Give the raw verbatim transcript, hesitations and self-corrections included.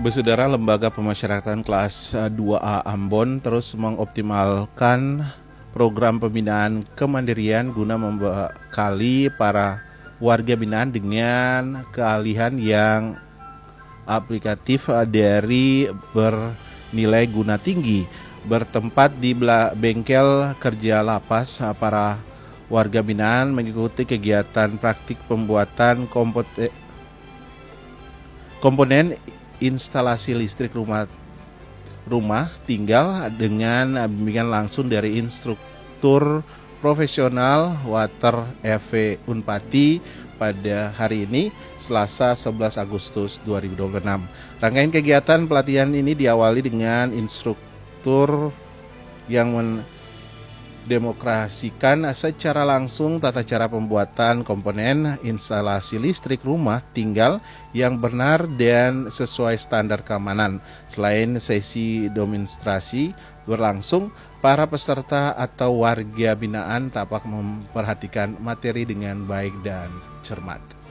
Bersaudara, Lembaga Pemasyarakatan Kelas eh, dua A Ambon terus mengoptimalkan program pembinaan kemandirian guna membekali para warga binaan dengan keahlian yang aplikatif eh, dari bernilai guna tinggi. Bertempat di bengkel kerja lapas, eh, para warga binaan mengikuti kegiatan praktik pembuatan kompote- komponen instalasi listrik rumah rumah tinggal dengan bimbingan langsung dari instruktur profesional Water F V Unpati pada hari ini, Selasa sebelas Agustus dua ribu dua puluh enam. Rangkaian kegiatan pelatihan ini diawali dengan instruktur yang mendemokrasikan secara langsung tata cara pembuatan komponen instalasi listrik rumah tinggal yang benar dan sesuai standar keamanan. Selain sesi demonstrasi berlangsung, para peserta atau warga binaan tampak memperhatikan materi dengan baik dan cermat.